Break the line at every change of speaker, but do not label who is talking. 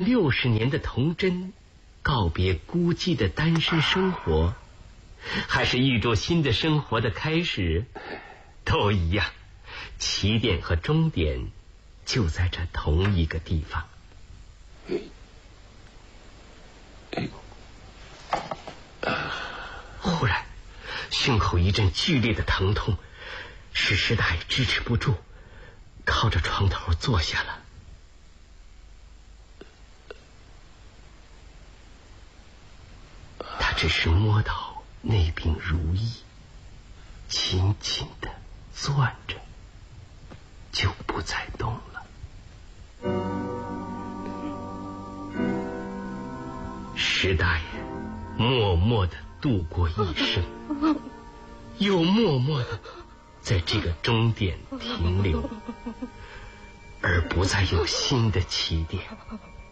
60年的童真，告别孤寂的单身生活，还是预祝新的生活的开始，都一样，起点和终点就在这同一个地方。忽然胸口一阵剧烈的疼痛，使石大爷支持不住，靠着床头坐下了。他只是摸到那柄如意，紧紧地攥着，就不再动了。石大爷默默地度过一生，又默默地在这个终点停留，而不再有新的起点。